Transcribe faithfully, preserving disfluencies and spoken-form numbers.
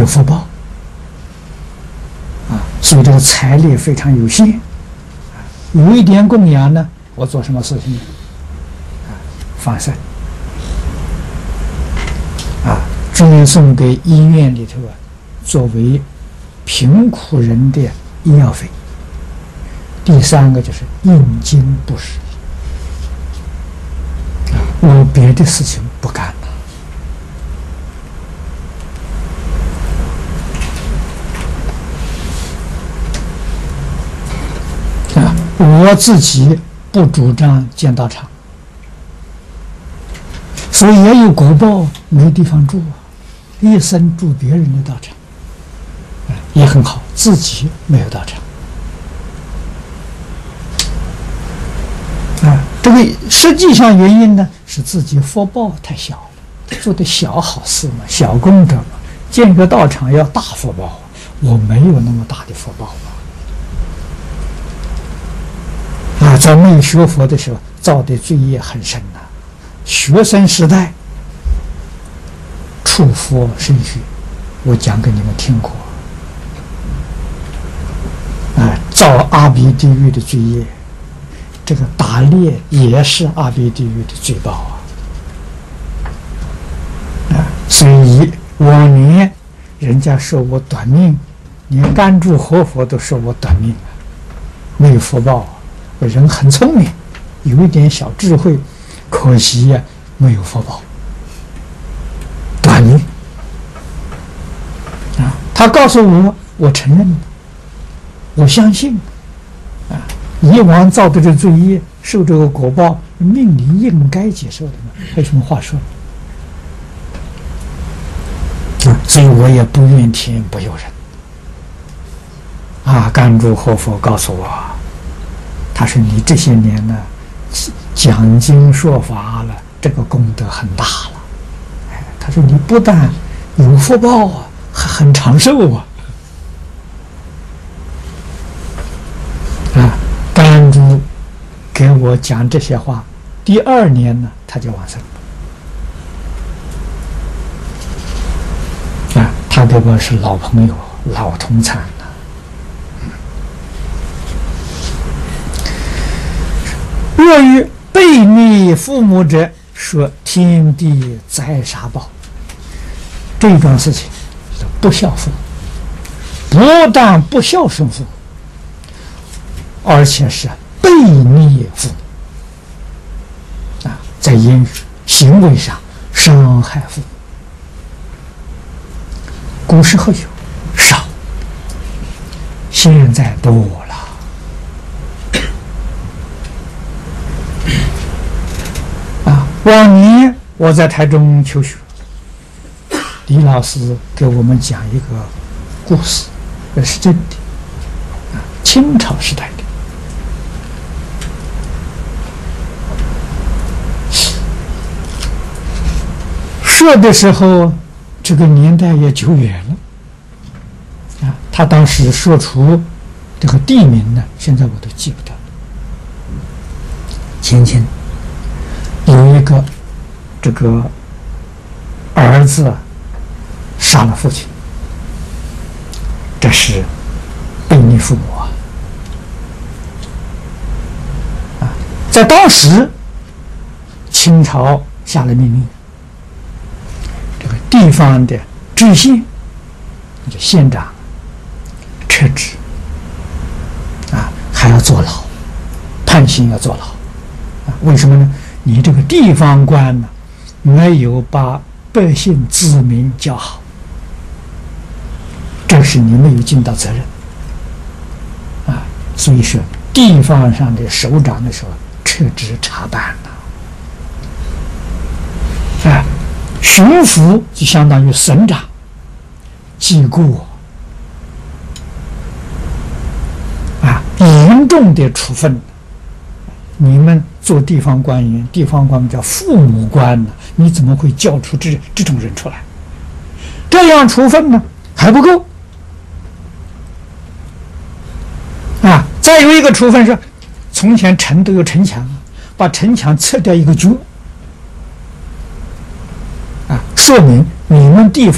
有福报啊，所以这个财力非常有限。有一点供养呢，我做什么事情呢？啊，放生啊，赠送给医院里头啊，作为贫苦人的医药费。第三个就是应经布施，啊，我别的事情不干了。啊，我自己不主张建道场，所以也有果报，没地方住啊，一生住别人的道场，啊，也很好，自己没有道场。啊，这个实际上原因呢，是自己福报太小了，做的小好事嘛，小功德嘛。建个道场要大福报，我没有那么大的福报啊。啊，在没有学佛的时候，造的罪业很深呐、啊。学生时代，触佛生学，我讲给你们听过。啊，造阿鼻地狱的罪业。这个打猎也是阿鼻地狱的罪报啊！啊，所以往年人家说我短命，连甘珠活佛都说我短命啊，没有福报啊。我人很聪明，有一点小智慧，可惜呀、啊，没有福报，短命啊！他告诉我，我承认，我相信啊。以往造的这罪业，受这个果报，命里应该接受的嘛，还有什么话说？啊，所以我也不怨天不尤人。啊，甘珠活佛告诉我，他说你这些年呢，讲经说法了，这个功德很大了。哎，他说你不但有福报啊，还很长寿啊。啊。甘珠给我讲这些话，第二年呢，他就往生了。啊，他跟我是老朋友、老同参了。若于背逆父母者，说天地宰杀报。这桩事情是不孝父，不但不孝顺父母，而且是背逆父母啊，在言语行为上伤害父母。古时候有少，现在多了啊。往年我在台中求学，李老师给我们讲一个故事，这是真的啊，清朝时代的。说的时候，这个年代也久远了啊。他当时说出这个地名呢，现在我都记不得了。前前有一个这个儿子杀了父亲，这是背逆父母啊！啊，在当时，清朝下了命令。地方的知县，就县长撤职啊，还要坐牢，判刑要坐牢啊？为什么呢？你这个地方官呢，没有把百姓子民教好，这是你没有尽到责任啊！所以说，地方上的首长的时候撤职查办了啊。巡抚就相当于省长，记过啊，严重的处分。你们做地方官员，地方官叫父母官呢，你怎么会教出这这种人出来？这样处分呢还不够啊！再有一个处分是，从前城都有城墙，把城墙拆掉一个角。说明你们地方